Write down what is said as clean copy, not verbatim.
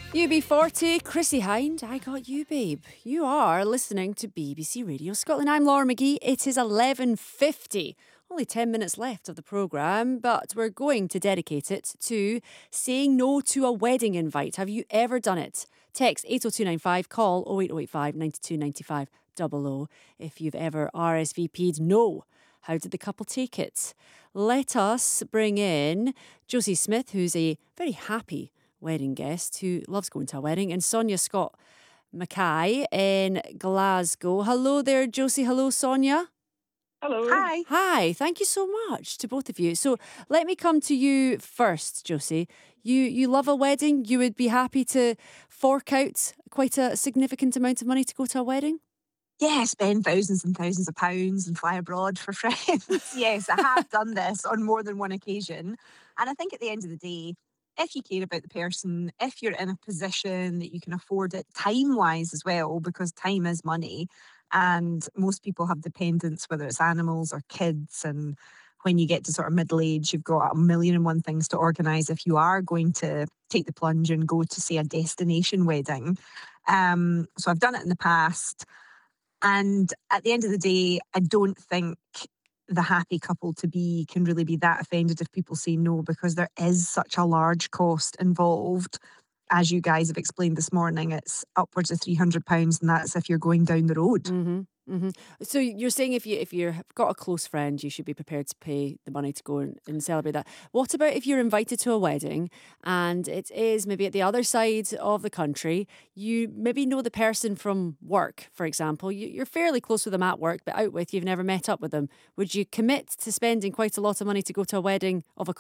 UB40, Chrissy Hind, I Got You, Babe. You are listening to BBC Radio Scotland. I'm Laura McGee. It is 11:50. Only 10 minutes left of the programme, but we're going to dedicate it to saying no to a wedding invite. Have you ever done it? Text 80295, call 08085 92 95 00 if you've ever RSVP'd no. How did the couple take it? Let us bring in Josie Smith, who's a very happy wedding guest who loves going to a wedding, and Sonia Scott Mackay in Glasgow. Hello there, Josie. Hello, Sonia. Hello. Hi. Hi, thank you so much to both of you. So let me come to you first, Josie. You love a wedding. You would be happy to fork out quite a significant amount of money to go to a wedding? Yeah, spend thousands and thousands of pounds and fly abroad for friends. Yes, I have done this on more than one occasion. And I think at the end of the day, if you care about the person, if you're in a position that you can afford it time-wise as well, because time is money, and most people have dependents, whether it's animals or kids, and when you get to sort of middle age, you've got a million and one things to organise if you are going to take the plunge and go to, say, a destination wedding. So I've done it in the past. And at the end of the day, I don't think the happy couple to be can really be that offended if people say no, because there is such a large cost involved. As you guys have explained this morning, it's upwards of £300, and that's if you're going down the road. Mm-hmm. Mm-hmm. So you're saying if you've got a close friend, you should be prepared to pay the money to go and celebrate that. What about if you're invited to a wedding and it is maybe at the other side of the country? You maybe know the person from work, for example. You're fairly close with them at work, but out with you've never met up with them. Would you commit to spending quite a lot of money to go to a wedding of a